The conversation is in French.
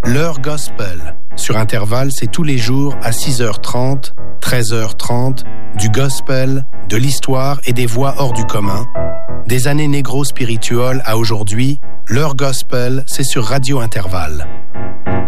L'heure gospel. Sur Intervalle, c'est tous les jours à 6h30, 13h30, du gospel, de l'histoire et des voix hors du commun. Des années négro-spirituelles à aujourd'hui, l'heure gospel, c'est sur Radio Intervalle.